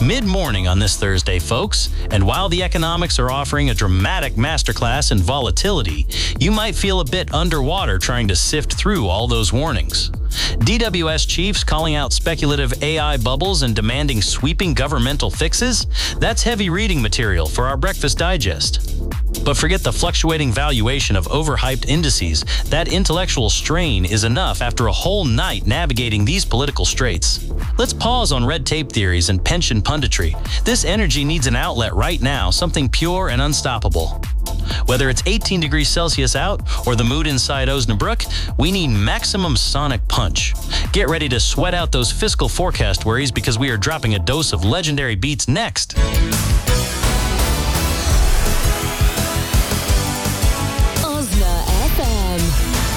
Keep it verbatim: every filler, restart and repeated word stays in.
Mid-morning on this Thursday, folks, and while the economics are offering a dramatic masterclass in volatility, you might feel a bit underwater trying to sift through all those warnings. D W S chiefs calling out speculative A I bubbles and demanding sweeping governmental fixes? That's heavy reading material for our Breakfast Digest. But forget the fluctuating valuation of overhyped indices. That intellectual strain is enough after a whole night navigating these political straits. Let's pause on red tape theories and pension punditry. This energy needs an outlet right now, something pure and unstoppable. Whether it's eighteen degrees Celsius out or the mood inside Osnabrück, we need maximum sonic punch. Get ready to sweat out those fiscal forecast worries because we are dropping a dose of legendary beats next.